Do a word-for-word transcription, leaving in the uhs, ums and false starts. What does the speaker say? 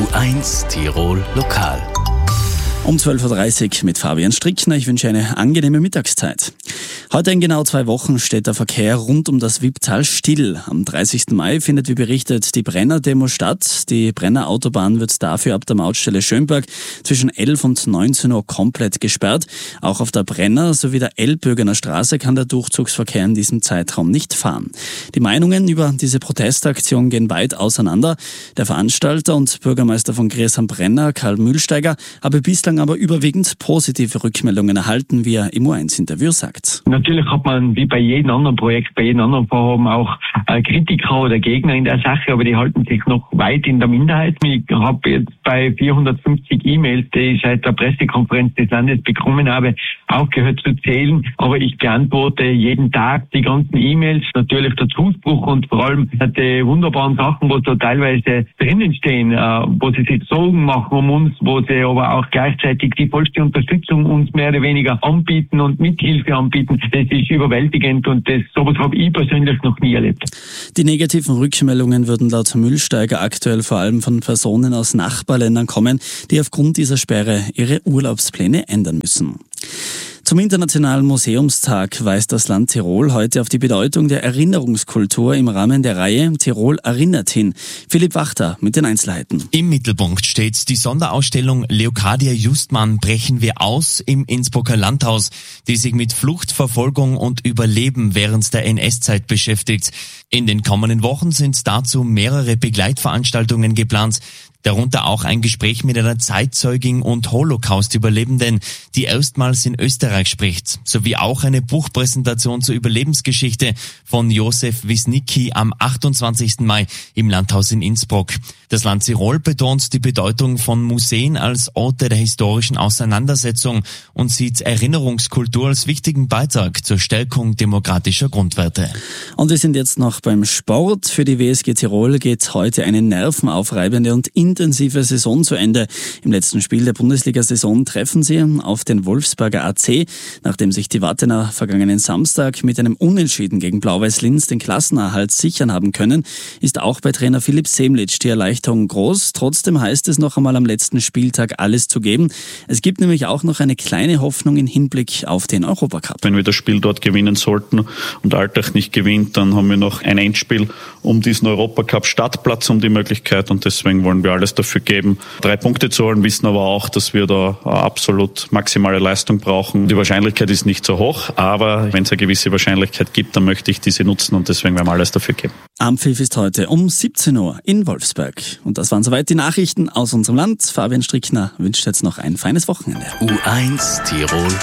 U eins Tirol Lokal. Um zwölf Uhr dreißig mit Fabian Strickner. Ich wünsche eine angenehme Mittagszeit. Heute in genau zwei Wochen steht der Verkehr rund um das Wipptal still. Am dreißigsten Mai findet, wie berichtet, die Brenner-Demo statt. Die Brenner-Autobahn wird dafür ab der Mautstelle Schönberg zwischen elf und neunzehn Uhr komplett gesperrt. Auch auf der Brenner sowie der Elbbürgener Straße kann der Durchzugsverkehr in diesem Zeitraum nicht fahren. Die Meinungen über diese Protestaktion gehen weit auseinander. Der Veranstalter und Bürgermeister von Gries am Brenner, Karl Mühlsteiger, habe bislang aber überwiegend positive Rückmeldungen erhalten, wie er im U eins Interview sagt. Natürlich hat man wie bei jedem anderen Projekt, bei jedem anderen Vorhaben auch äh, Kritiker oder Gegner in der Sache, aber die halten sich noch weit in der Minderheit. Ich habe jetzt bei vierhundertfünfzig E-Mails, die ich seit der Pressekonferenz des Landes bekommen habe, aufgehört zu zählen, aber ich beantworte jeden Tag die ganzen E-Mails, natürlich der Zuspruch und vor allem die wunderbaren Sachen, wo so teilweise drinnen stehen, äh, wo sie sich Sorgen machen um uns, wo sie aber auch gleichzeitig die vollste Unterstützung uns mehr oder weniger anbieten und Mithilfe anbieten. Das ist überwältigend und das, sowas habe ich persönlich noch nie erlebt. Die negativen Rückmeldungen würden laut Mühlsteiger aktuell vor allem von Personen aus Nachbarländern kommen, die aufgrund dieser Sperre ihre Urlaubspläne ändern müssen. Zum Internationalen Museumstag weist das Land Tirol heute auf die Bedeutung der Erinnerungskultur im Rahmen der Reihe Tirol erinnert hin. Philipp Wachter mit den Einzelheiten. Im Mittelpunkt steht die Sonderausstellung Leocadia Justmann Brechen wir aus im Innsbrucker Landhaus, die sich mit Flucht, Verfolgung und Überleben während der N S-Zeit beschäftigt. In den kommenden Wochen sind dazu mehrere Begleitveranstaltungen geplant, darunter auch ein Gespräch mit einer Zeitzeugin und Holocaust-Überlebenden, die erstmals in Österreich spricht, sowie auch eine Buchpräsentation zur Überlebensgeschichte von Josef Wisnicki am achtundzwanzigsten Mai im Landhaus in Innsbruck. Das Land Tirol betont die Bedeutung von Museen als Orte der historischen Auseinandersetzung und sieht Erinnerungskultur als wichtigen Beitrag zur Stärkung demokratischer Grundwerte. Und wir sind jetzt noch beim Sport. Für die W S G Tirol geht heute eine nervenaufreibende und intensive Saison zu Ende. Im letzten Spiel der Bundesliga-Saison treffen sie auf den Wolfsberger A C. Nachdem sich die Wattener vergangenen Samstag mit einem Unentschieden gegen Blau-Weiß-Linz den Klassenerhalt sichern haben können, ist auch bei Trainer Philipp Semlitsch die Erleichterung groß. Trotzdem heißt es noch einmal am letzten Spieltag alles zu geben. Es gibt nämlich auch noch eine kleine Hoffnung im Hinblick auf den Europacup. Wenn wir das Spiel dort gewinnen sollten und Altach nicht gewinnt, dann haben wir noch ein Endspiel um diesen Europacup-Startplatz, um die Möglichkeit, und deswegen wollen wir alles dafür geben, drei Punkte zu holen, wissen aber auch, dass wir da absolut maximale Leistung brauchen. Die Wahrscheinlichkeit ist nicht so hoch, aber wenn es eine gewisse Wahrscheinlichkeit gibt, dann möchte ich diese nutzen und deswegen werden wir alles dafür geben. Ampfiff ist heute um siebzehn Uhr in Wolfsberg. Und das waren soweit die Nachrichten aus unserem Land. Fabian Strickner wünscht jetzt noch ein feines Wochenende. U eins Tirol